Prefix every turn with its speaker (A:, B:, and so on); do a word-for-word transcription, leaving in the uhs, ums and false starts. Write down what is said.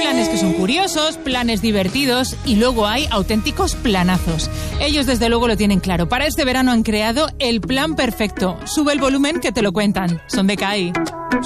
A: planes que son curiosos, planes divertidos y luego hay auténticos planazos. Ellos desde luego lo tienen claro. Para este verano han creado el plan perfecto. Sube el volumen que te lo cuentan. Son de C A I.